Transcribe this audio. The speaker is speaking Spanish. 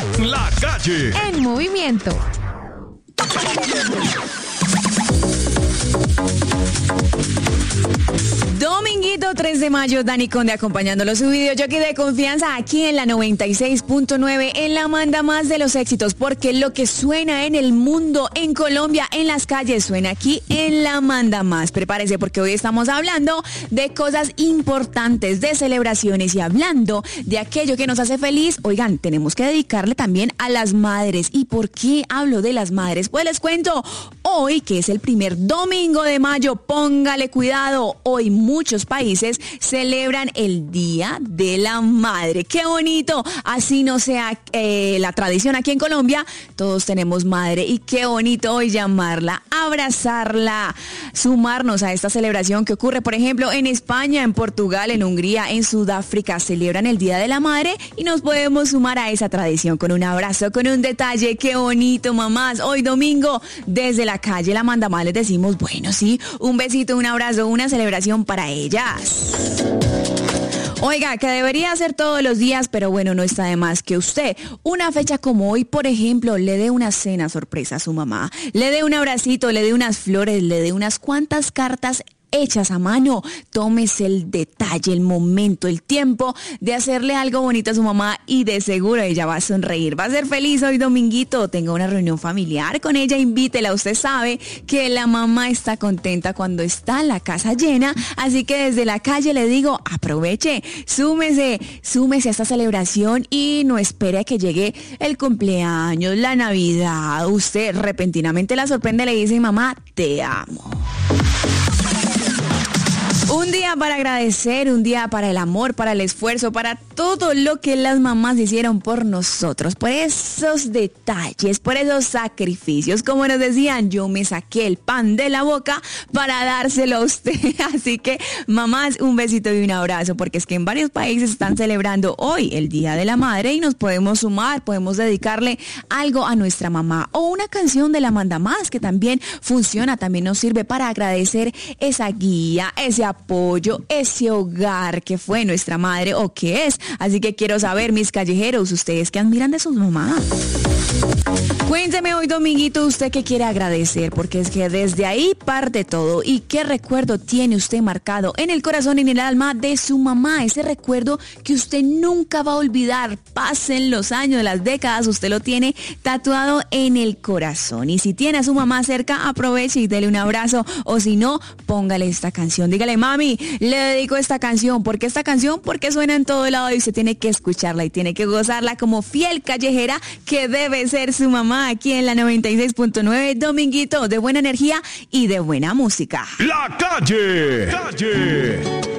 La Calle en movimiento. Dominguito 3 de mayo, Dani Conde acompañándolo, su videojockey de confianza aquí en la 96.9, en la manda más de los éxitos, porque lo que suena en el mundo, en Colombia, en las calles, suena aquí en la manda más. Prepárese porque hoy estamos hablando de cosas importantes, de celebraciones y hablando de aquello que nos hace feliz. Oigan, tenemos que dedicarle también a las madres. ¿Y por qué hablo de las madres? Pues les cuento, hoy que es el primer domingo de mayo, póngale cuidado, hoy muchos países celebran el Día de la Madre. ¡Qué bonito! Así no sea la tradición aquí en Colombia, todos tenemos madre y qué bonito hoy llamarla, abrazarla, sumarnos a esta celebración que ocurre, por ejemplo, en España, en Portugal, en Hungría, en Sudáfrica, celebran el Día de la Madre y nos podemos sumar a esa tradición con un abrazo, con un detalle. ¡Qué bonito, mamás! Hoy domingo, desde la calle La Mandamás les decimos, bueno, sí, un besito, un abrazo, una celebración para ellas. Oiga, que debería hacer todos los días, pero bueno, no está de más que usted, una fecha como hoy, por ejemplo, le dé una cena sorpresa a su mamá, le dé un abracito, le dé unas flores, le dé unas cuantas cartas hechas a mano. Tómese el detalle, el momento, el tiempo de hacerle algo bonito a su mamá y de seguro ella va a sonreír, va a ser feliz hoy dominguito. Tenga una reunión familiar con ella, invítela. Usted sabe que la mamá está contenta cuando está la casa llena, así que desde la calle le digo, aproveche, súmese a esta celebración y no espere a que llegue el cumpleaños, la Navidad. Usted repentinamente la sorprende, le dice, mamá, te amo. Un día para agradecer, un día para el amor, para el esfuerzo, para todo lo que las mamás hicieron por nosotros, por esos detalles, por esos sacrificios. Como nos decían, yo me saqué el pan de la boca para dárselo a usted. Así que, mamás, un besito y un abrazo, porque es que en varios países están celebrando hoy el Día de la Madre y nos podemos sumar, podemos dedicarle algo a nuestra mamá o una canción de la Mandamás que también funciona, también nos sirve para agradecer esa guía, ese apoyo, ese hogar que fue nuestra madre o que es. Así que quiero saber, mis callejeros, ustedes que admiran de sus mamás. Cuénteme hoy dominguito usted qué quiere agradecer, porque es que desde ahí parte todo. ¿Y qué recuerdo tiene usted marcado en el corazón y en el alma de su mamá? Ese recuerdo que usted nunca va a olvidar. Pasen los años, las décadas, usted lo tiene tatuado en el corazón. Y si tiene a su mamá cerca, aproveche y dele un abrazo. O si no, póngale esta canción. Dígale, mami, le dedico esta canción. ¿Por qué esta canción? Porque suena en todo lado y usted tiene que escucharla y tiene que gozarla como fiel callejera que debe ser su mamá, aquí en la 96.9, dominguito de buena energía y de buena música. La Calle.